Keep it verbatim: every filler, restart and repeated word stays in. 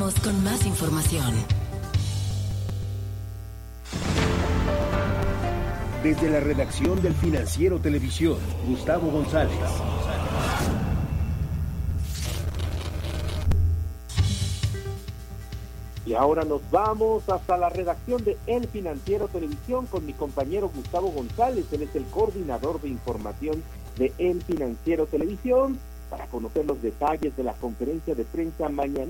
Continuamos con más información. Desde la redacción del Financiero Televisión, Gustavo González. Y ahora nos vamos hasta la redacción de El Financiero Televisión con mi compañero Gustavo González. Él es el coordinador de información de El Financiero Televisión, para conocer los detalles de la conferencia de prensa mañana